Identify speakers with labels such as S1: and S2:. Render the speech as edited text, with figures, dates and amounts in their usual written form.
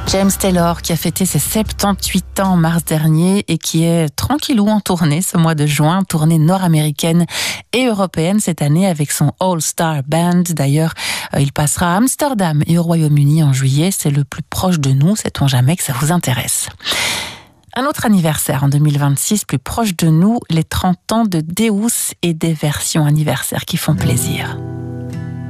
S1: James Taylor qui a fêté ses 78 ans en mars dernier et qui est tranquillou en tournée ce mois de juin, tournée nord-américaine et européenne cette année avec son All-Star Band. D'ailleurs, il passera à Amsterdam et au Royaume-Uni en juillet. C'est le plus proche de nous, sait-on jamais que ça vous intéresse. Un autre anniversaire en 2026, plus proche de nous, les 30 ans de Deus et des versions anniversaires qui font plaisir.